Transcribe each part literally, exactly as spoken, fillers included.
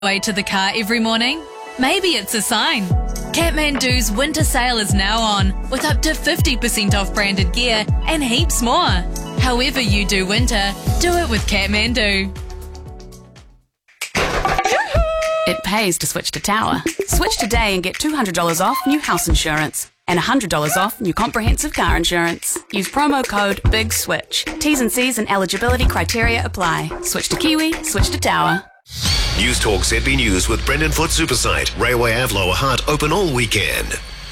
way to the car every morning? Maybe it's a sign. Kathmandu's winter sale is now on, with up to fifty percent off branded gear and heaps more. However you do winter, do it with Kathmandu. It pays to switch to Tower. Switch today and get two hundred dollars off new house insurance and one hundred dollars off new comprehensive car insurance. Use promo code BIGSWITCH. T's and C's and eligibility criteria apply. Switch to Kiwi, switch to Tower. News Talk Z B News with Brendan Foot Supersite. Railway Ave Lower Hutt open all weekend.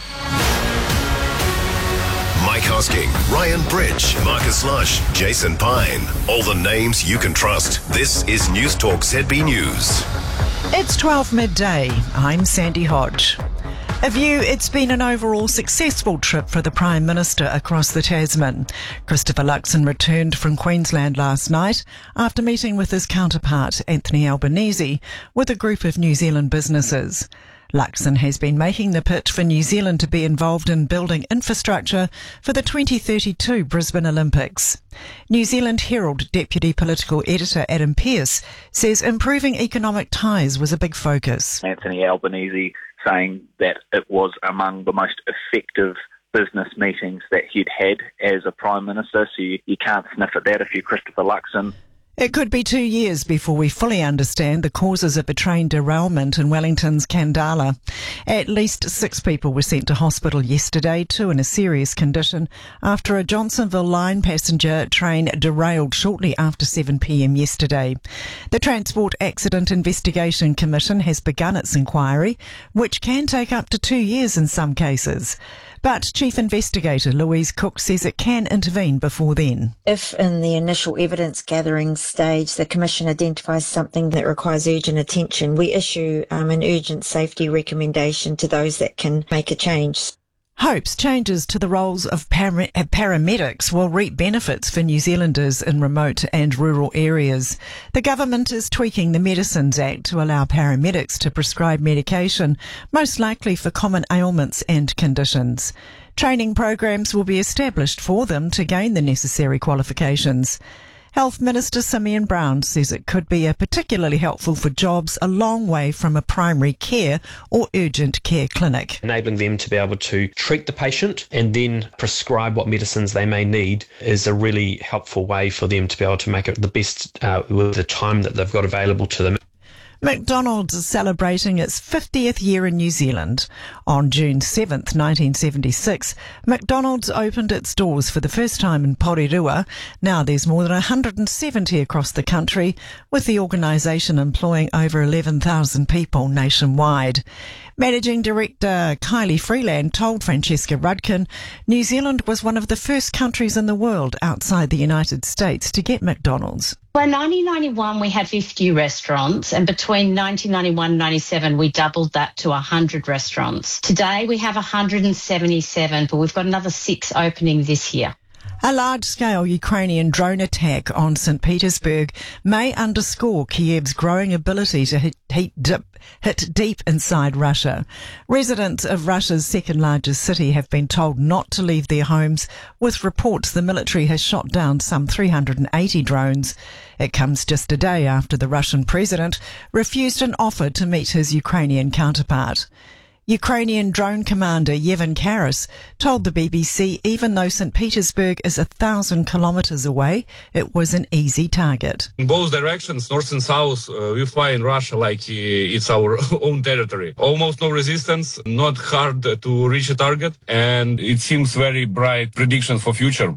Mike Hosking, Ryan Bridge, Marcus Lush, Jason Pine. All the names you can trust. This is News Talk Z B News. It's twelve midday. I'm Sandy Hodge. A view, it's been an overall successful trip for the Prime Minister across the Tasman. Christopher Luxon returned from Queensland last night after meeting with his counterpart, Anthony Albanese, with a group of New Zealand businesses. Luxon has been making the pitch for New Zealand to be involved in building infrastructure for the twenty thirty-two Brisbane Olympics. New Zealand Herald Deputy Political Editor Adam Pearce says improving economic ties was a big focus. Anthony Albanese saying that it was among the most effective business meetings that he'd had as a Prime Minister, so you, you can't sniff at that if you're Christopher Luxon. It could be two years before we fully understand the causes of a train derailment in Wellington's Kandala. At least six people were sent to hospital yesterday, two in a serious condition, after a Johnsonville line passenger train derailed shortly after seven p m yesterday. The Transport Accident Investigation Commission has begun its inquiry, which can take up to two years in some cases. But Chief Investigator Louise Cook says it can intervene before then. If in the initial evidence gathering stage the Commission identifies something that requires urgent attention, we issue um, an urgent safety recommendation to those that can make a change. Hopes changes to the roles of para- paramedics will reap benefits for New Zealanders in remote and rural areas. The government is tweaking the Medicines Act to allow paramedics to prescribe medication, most likely for common ailments and conditions. Training programs will be established for them to gain the necessary qualifications. Health Minister Simeon Brown says it could be a particularly helpful for jobs a long way from a primary care or urgent care clinic. Enabling them to be able to treat the patient and then prescribe what medicines they may need is a really helpful way for them to be able to make it the best uh, with the time that they've got available to them. McDonald's is celebrating its fiftieth year in New Zealand. On June seventh, nineteen seventy-six, McDonald's opened its doors for the first time in Porirua. Now there's more than one hundred seventy across the country, with the organisation employing over eleven thousand people nationwide. Managing Director Kylie Freeland told Francesca Rudkin New Zealand was one of the first countries in the world outside the United States to get McDonald's. Well, in nineteen ninety-one, we had fifty restaurants, and between nineteen ninety-one and ninety-seven, we doubled that to one hundred restaurants. Today, we have one hundred seventy-seven, but we've got another six opening this year. A large-scale Ukrainian drone attack on Saint Petersburg may underscore Kiev's growing ability to hit, hit, dip, hit deep inside Russia. Residents of Russia's second-largest city have been told not to leave their homes, with reports the military has shot down some three hundred eighty drones. It comes just a day after the Russian president refused an offer to meet his Ukrainian counterpart. Ukrainian drone commander Yevhen Karas told the B B C even though Saint Petersburg is a thousand kilometres away, it was an easy target. In both directions, north and south, uh, we fly in Russia like uh, it's our own territory. Almost no resistance, not hard to reach a target, and it seems very bright prediction for future.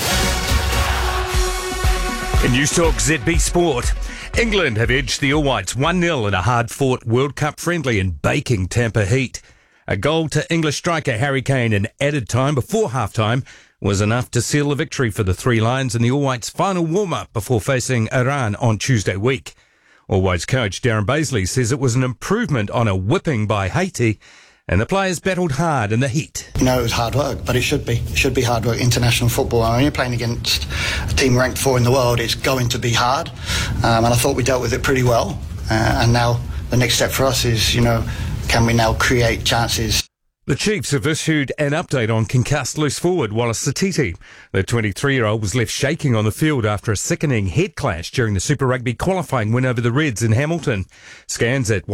In News Talk Z B Sport, England have edged the All Whites one nil in a hard-fought World Cup friendly in baking Tampa Heat. A goal to English striker Harry Kane in added time before half-time was enough to seal the victory for the Three Lions in the All Whites' final warm-up before facing Iran on Tuesday week. All Whites coach Darren Baisley says it was an improvement on a whipping by Haiti, and the players battled hard in the heat. You know, it was hard work, but it should be. It should be hard work. International football, when you're playing against a team ranked four in the world, it's going to be hard. Um, and I thought we dealt with it pretty well. Uh, and now the next step for us is, you know, can we now create chances? The Chiefs have issued an update on concussed loose forward Wallace Satiti. The twenty-three-year-old was left shaking on the field after a sickening head clash during the Super Rugby qualifying win over the Reds in Hamilton. Scans at